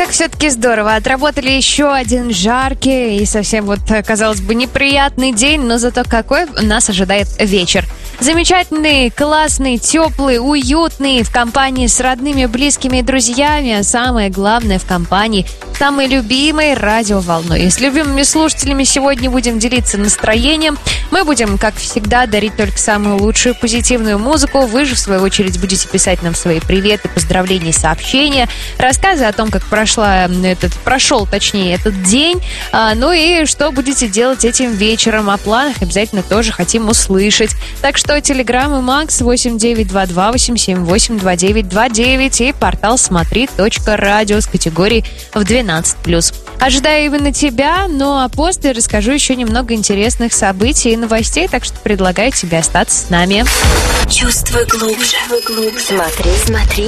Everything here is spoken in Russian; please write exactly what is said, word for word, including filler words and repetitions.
Как все-таки здорово. Отработали еще один жаркий и совсем вот, казалось бы, неприятный день, но зато какой нас ожидает вечер. Замечательный, классный, теплый, уютный, в компании с родными, близкими и друзьями, а самое главное, в компании самой любимой радиоволной. И с любимыми слушателями сегодня будем делиться настроением. Мы будем, как всегда, дарить только самую лучшую позитивную музыку. Вы же, в свою очередь, будете писать нам свои приветы, поздравления, сообщения, рассказы о том, как прошла этот, прошел, точнее, этот день. А, ну и что будете делать этим вечером. О планах обязательно тоже хотим услышать. Так что телеграм и Макс восемь девять два два восемь семь восемь два девять два девять и портал смотри точка радио с категорией в двенадцать плюс. Ожидаю именно тебя, ну а после расскажу еще немного интересных событий и новостей, так что предлагаю тебе остаться с нами. Чувствуй глубже. Смотри, смотри.